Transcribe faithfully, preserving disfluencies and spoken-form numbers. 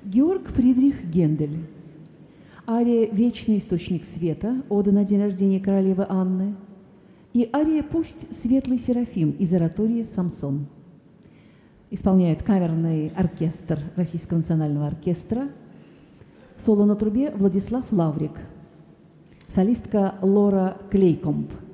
Георг Фридрих Гендель. Ария «Вечный источник света», ода на день рождения королевы Анны. И ария «Пусть светлый Серафим» из оратории «Самсон». Исполняет камерный оркестр Российского национального оркестра. Соло на трубе Владислав Лаврик. Солистка Лора Клейкомб.